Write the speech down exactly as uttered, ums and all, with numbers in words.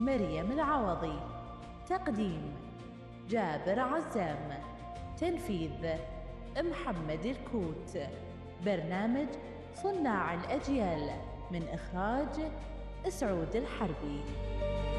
مريم العوضي. تقديم جابر عزام. تنفيذ محمد الكوت. برنامج صناع الأجيال من إخراج سعود الحربي.